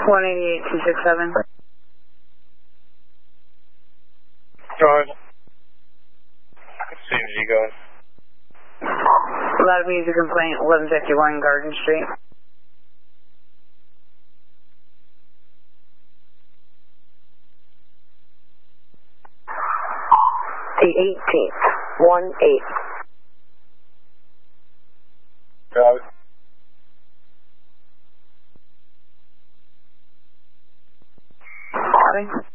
188-267. George. Same as you going. Loud music complaint, 1151 Garden Street. The 18th, 1-8. Got it. Copy.